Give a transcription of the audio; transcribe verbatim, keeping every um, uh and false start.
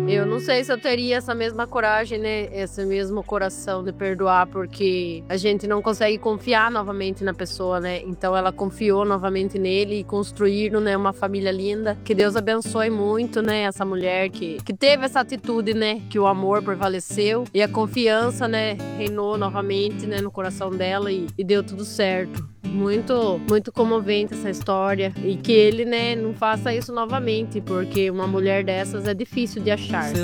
Eu não sei se eu teria essa mesma coragem, né? Esse mesmo coração de perdoar, porque a gente não consegue confiar novamente na pessoa, né? Então ela confiou novamente nele e construíram, né, uma família linda. Que Deus abençoe muito, né, essa mulher que, que teve essa atitude, né? Que o amor prevaleceu e a confiança, né, reinou novamente, né, no coração dela e, e deu tudo certo. Muito, muito comovente essa história. E que ele, né, não faça isso novamente, porque uma mulher dessas é difícil de achar.